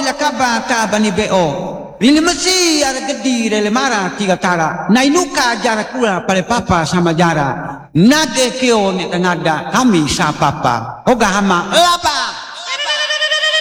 lakaba ka bani beo. Ini mesti ada gedi le mara tiga tara. Nainuka jara kura pale papa sama jara. Nage keo ni tenada kami sa papa. Oga hama apa